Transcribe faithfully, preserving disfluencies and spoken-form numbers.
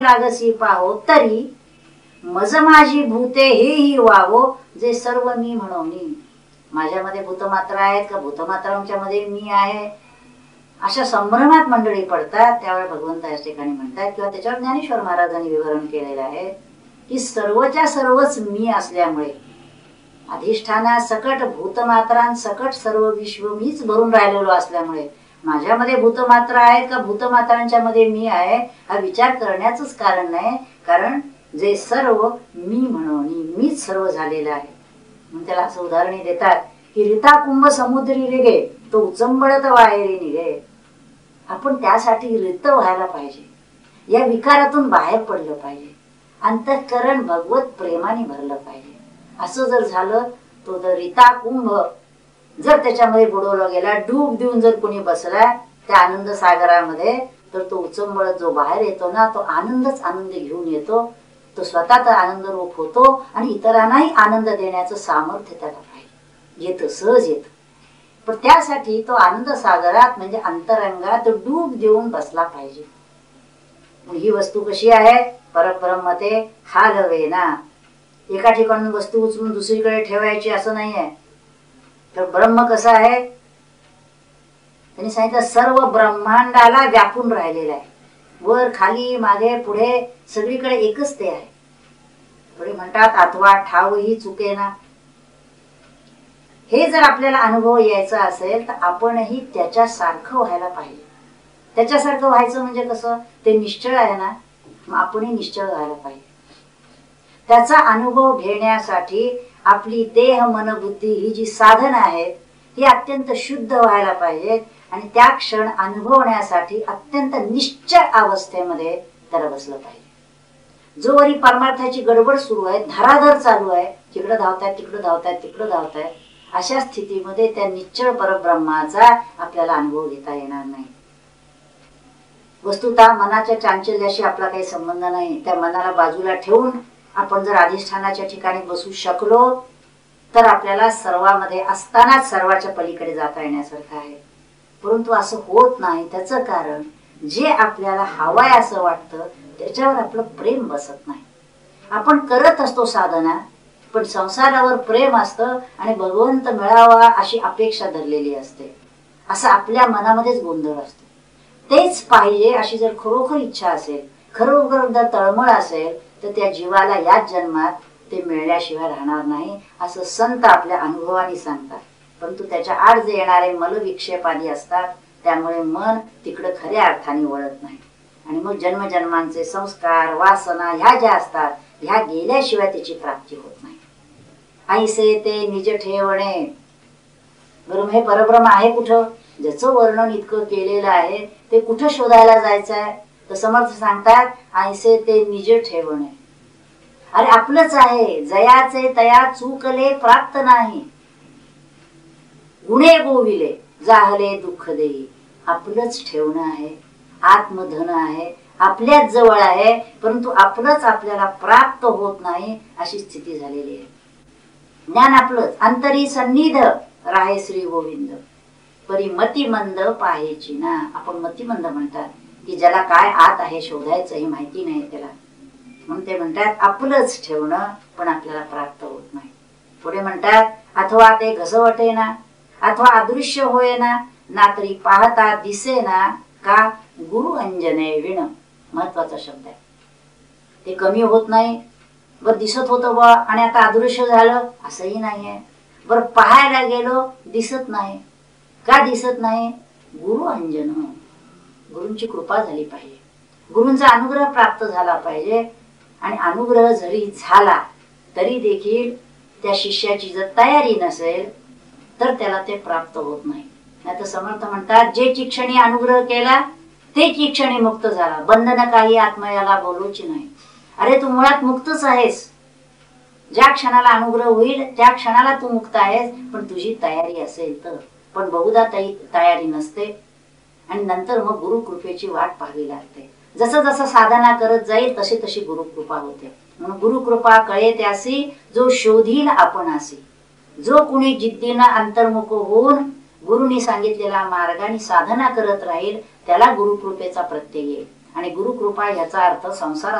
लागसी पाहो तरी मज माझी भूते हेही वावो जे सर्व मी म्हणोनी. माझ्यामध्ये भूतमात्र आहेत का भूतमात्रांच्या मध्ये मी आहे अशा संभ्रमात मंडळी पडतात. त्यावेळी भगवंत या ठिकाणी म्हणतात किंवा त्याच्यावर ज्ञानेश्वर महाराजांनी विवरण केलेलं आहे की सर्वच्या सर्वच मी असल्यामुळे अधिष्ठाना सकट भूतमात्रां सकट सर्व विश्व मीच भरून राहिलेलो असल्यामुळे माझ्यामध्ये भूतमात्र आहेत का भूतमात्रांच्या मध्ये मी आहे हा विचार करण्याचंच कारण नाही. कारण जे सर्व मी म्हणून मीच सर्व झालेलं आहे. म्हणून त्याला असं उदाहरणे देतात की रिता कुंभ समुद्री रेगे तो उचंबळत वाहेरी निघे. आपण त्यासाठी रित व्हायला पाहिजे, या विकारातून बाहेर पडलं पाहिजे, अंतःकरण भगवत प्रेमाने भरलं पाहिजे. असं जर झालं तो जर रिता कुंभ जर त्याच्यामध्ये बुडवला गेला, डूब देऊन जर कोणी बसला त्या आनंद सागरामध्ये, तर तो उचंबळत जो बाहेर येतो ना तो आनंदच आनंद घेऊन येतो. तो स्वतःचा आनंद रूप होतो आणि इतरांनाही आनंद देण्याचं सामर्थ्य त्याला पाहिजे, येतं सहज येतं. पण त्यासाठी तो आनंद सागरात म्हणजे अंतरंगात डूब देऊन बसला पाहिजे. ही वस्तू कशी आहे परब्रह्मते हालवे ना. एका ठिकाणी वस्तू उचलून दुसरीकडे ठेवायची असं नाही आहे. तर ब्रह्म कसं आहे त्यांनी सांगितलं सर्व ब्रह्मांडाला व्यापून राहिलेलं आहे. वर खाली मागे पुढे सगळीकडे एकच ते आहे. पुढे म्हणतात अथवा ठाव ही चुकेना. हे जर आपल्याला अनुभव यायचा असेल तर आपणही त्याच्यासारखं व्हायला पाहिजे. त्याच्यासारखं व्हायचं म्हणजे कसं, ते निश्चळ आहे ना, मग आपणही निश्चळ व्हायला पाहिजे. त्याचा अनुभव घेण्यासाठी आपली देह मन बुद्धी ही जी साधनं आहेत ही अत्यंत शुद्ध व्हायला पाहिजेत आणि त्या क्षण अनुभवण्यासाठी अत्यंत निश्चळ अवस्थेमध्ये त्याला बसलं पाहिजे. जोवरी परमार्थाची गडबड सुरू आहे, धराधर चालू आहे, तिकडं धावतायत तिकडं धावतायत तिकडं धावतायत, अशा स्थितीमध्ये त्या निश्चळ परब्रह्माचा आपल्याला अनुभव घेता येणार नाही. वस्तुतः मनाच्या चांचल्याशी आपला काही संबंध नाही. त्या मनाला बाजूला ठेवून आपण जर अधिष्ठानाच्या ठिकाणी बसू शकलो तर आपल्याला सर्वांमध्ये असतानाच सर्वाच्या पलीकडे जाता येण्यासारखं आहे. परंतु असं होत नाही. त्याचं कारण जे आपल्याला हवंय असं वाटतं त्याच्यावर आपलं प्रेम बसत नाही. आपण करत असतो साधना, पण संसारावर प्रेम असतं आणि भगवंत मिळावा अशी अपेक्षा धरलेली असते. असं आपल्या मनामध्येच गोंधळ असतो. तेच पाहिजे अशी जर खरोखर इच्छा असेल, खरोखर जर तळमळ असेल तर त्या जीवाला याच जन्मात ते मिळण्याशिवाय राहणार नाही असं संत आपल्या अनुभवाने सांगतात. परंतु त्याच्या आड जे येणारे मलविक्षेप आदी असतात त्यामुळे मन तिकडं खऱ्या अर्थाने वळत नाही आणि मग जन्मजन्मांचे संस्कार वासना ह्या ज्या असतात ह्या गेल्याशिवाय त्याची प्राप्ती होत नाही. ऐसे ते निज ठेवणे. बरं हे परब्रह्म आहे कुठं, ज्याचं वर्णन इतकं केलेलं आहे ते कुठं शोधायला जायचं आहे. तर समर्थ सांगतात ऐसे ते निज ठेवणे. अरे आपलंच आहे, जयाचे तया चूकले प्राप्त नाही, गुणे गोविले जाहले दुःख देई. आपलंच ठेवणं आहे, आत्मधन आहे, आपल्याच जवळ आहे, परंतु आपलंच आपल्याला प्राप्त होत नाही अशी स्थिती झालेली आहे. ज्ञान आपलंच अंतरी सन्निध राहे श्री गोविंद परी मतिमंद पाहायची ना. आपण मतिमंद म्हणतात की ज्याला काय आत आहे शोधायचं हे माहिती नाही त्याला, म्हणून ते म्हणतात आपलंच ठेवणं पण आपल्याला प्राप्त होत नाही. पुढे म्हणतात अथवा ते घसवटे ना अथवा अदृश्य होय ना ना तरी पाहता दिसे ना का गुरु अंजने विण. महत्वाचा शब्द आहे. ते कमी होत नाही. बर दिसत होतं बा आणि आता अदृश्य झालं असंही नाहीये. बरं पाहायला गेलो दिसत नाही. का दिसत नाही, गुरु अंजन, गुरूंची कृपा झाली पाहिजे, गुरूंचा अनुग्रह प्राप्त झाला पाहिजे. आणि अनुग्रह जरी झाला तरी देखील त्या शिष्याची जर तयारी नसेल तर त्याला ते प्राप्त होत नाही. नाहीतर समर्थ म्हणतात जे क्षणी अनुग्रह केला ते क्षणी मुक्त झाला, बंधन काही आत्मयाला बोलूची नाही. अरे तू मुळात मुक्तच आहेस. ज्या क्षणाला अनुग्रह होईल त्या क्षणाला तू मुक्त आहेस, पण तुझी तयारी असेल तर. पण बहुधा तयारी नसते आणि नंतर मग गुरु कृपेची वाट पाहावी लागते. जसं जसं साधना करत जाईल तशी तशी गुरुकृपा होते. म्हणून गुरुकृपा कळे त्यासी जो शोधील आपणासी. जो कुणी जिद्दीनं अंतर्मुख होऊन गुरुनी सांगितलेला मार्गाने साधना करत राहील त्याला गुरुकृपेचा प्रत्यय येईल. आणि गुरुकृपा ह्याचा अर्थ संसार